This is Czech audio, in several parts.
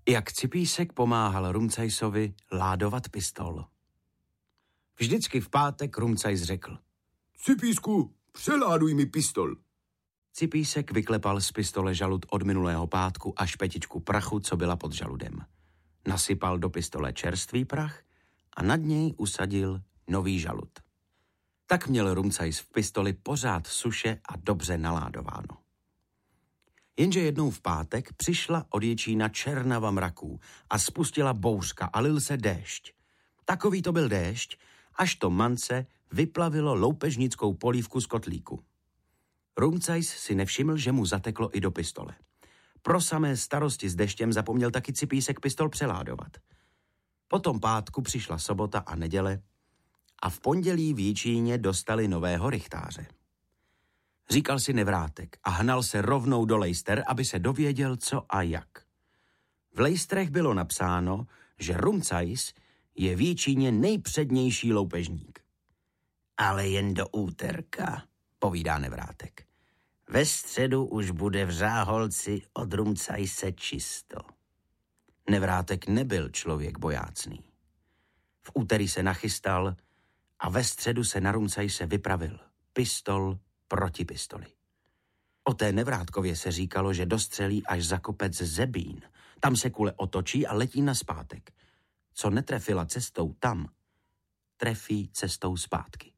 Jak Cipísek pomáhal Rumcajsovi ládovat pistol. Vždycky v pátek Rumcajs řekl: Cipísku, přeláduj mi pistol. Cipísek vyklepal z pistole žalud od minulého pátku a špetičku prachu, co byla pod žaludem. Nasypal do pistole čerstvý prach a nad něj usadil nový žalud. Tak měl Rumcajs v pistoli pořád suše a dobře naládováno. Jenže jednou v pátek přišla od Ječína černava mraků a spustila bouřka a lil se déšť. Takový to byl déšť, až to mance vyplavilo loupežnickou polívku z kotlíku. Rumcajs si nevšiml, že mu zateklo i do pistole. Pro samé starosti s deštěm zapomněl taky Cipísek pistol přeládovat. Potom pátku přišla sobota a neděle a v pondělí v Jičíně dostali nového rychtáře. Říkal si Nevrátek a hnal se rovnou do lejster, aby se dověděl, co a jak. V lejstrech bylo napsáno, že Rumcajs je v Jičíně nejpřednější loupežník. Ale jen do úterka, povídá Nevrátek. Ve středu už bude v Řáholci od Rumcajse čisto. Nevrátek nebyl člověk bojácný. V úterý se nachystal a ve středu se na Rumcajse vypravil pistol proti pistoli. O té Nevrátkově se říkalo, že dostřelí až za kopec Zebín. Tam se kule otočí a letí nazpátek. Co netrefila cestou tam, trefí cestou zpátky.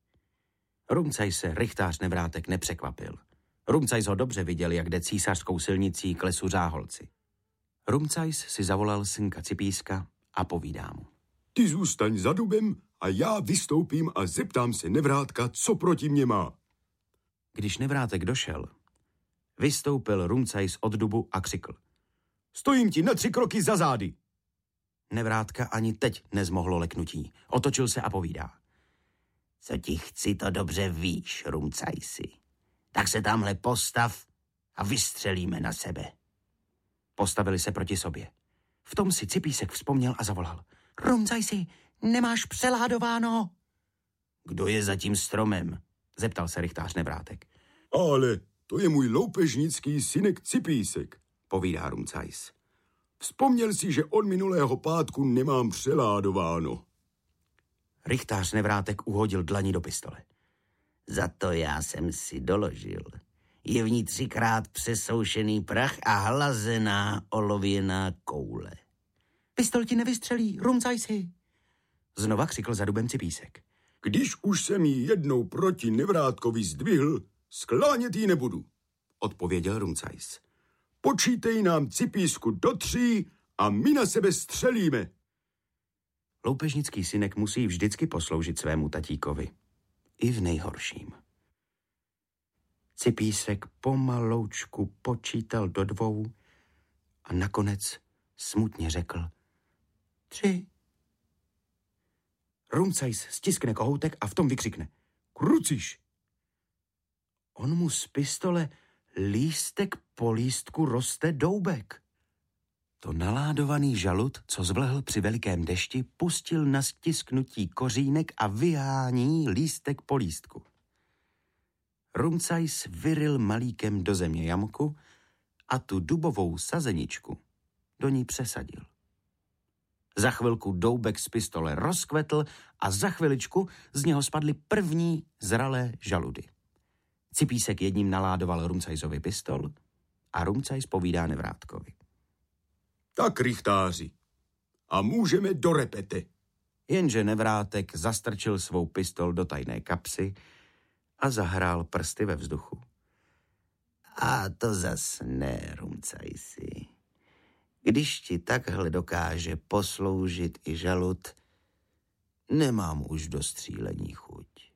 Rumcajse rychtář Nevrátek nepřekvapil. Rumcajs ho dobře viděl, jak jde císařskou silnicí k lesu Řáholci. Rumcajs si zavolal synka Cipíska a povídá mu: Ty zůstaň za dubem a já vystoupím a zeptám se Nevrátka, co proti mně má. Když Nevrátek došel, vystoupil Rumcajs od dubu a křikl: Stojím ti na 3 kroky za zády. Nevrátka ani teď nezmohlo leknutí. Otočil se a povídá: Co ti chci, to dobře víš, Rumcajsi. Tak se tamhle postav a vystřelíme na sebe. Postavili se proti sobě. V tom si Cipísek vzpomněl a zavolal: Rumcajsi, nemáš přeládováno? Kdo je za tím stromem? Zeptal se rychtář Nevrátek. Ale to je můj loupežnický synek Cipísek, povídá Rumcajs. Vzpomněl si, že od minulého pátku nemám přeládováno. Rychtář Nevrátek uhodil dlaní do pistole. Za to já jsem si doložil. Je v ní 3krát přesoušený prach a hlazená olověná koule. Pistol ti nevystřelí, Rumcajsi, znova křikl za dubem Cipísek. Když už jsem ji jednou proti Nevrátkovi zdvihl, sklánět ji nebudu, odpověděl Rumcajs. Počítej nám, Cipísku, do 3 a my na sebe střelíme. Loupežnický synek musí vždycky posloužit svému tatíkovi. I v nejhorším. Cipísek pomaloučku počítal do 2 a nakonec smutně řekl: 3. Rumcajs stiskne kohoutek a v tom vykřikne: Kruciš! On mu z pistole lístek po lístku roste doubek. To naládovaný žalud, co zvlhl při velikém dešti, pustil na stisknutí kořínek a vyhání lístek po lístku. Rumcajs vyril malíkem do země jamku a tu dubovou sazeničku do ní přesadil. Za chvilku doubek z pistole rozkvetl a za chviličku z něho spadly první zralé žaludy. Cipísek jedním naládoval Rumcajsovi pistol a Rumcajs povídá Nevrátkovi: Tak, rychtáři, a můžeme do repete. Jenže Nevrátek zastrčil svou pistol do tajné kapsy a zahrál prsty ve vzduchu. A to zas ne, Rumcajsi. Když ti takhle dokáže posloužit i žalud, nemám už do střílení chuť.